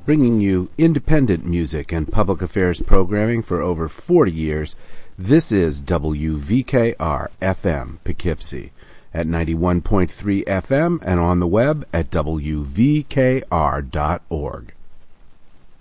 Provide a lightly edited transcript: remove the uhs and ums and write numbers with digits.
Bringing you independent music and public affairs programming for over 40 years, this is WVKR-FM Poughkeepsie at 91.3 FM and on the web at wvkr.org.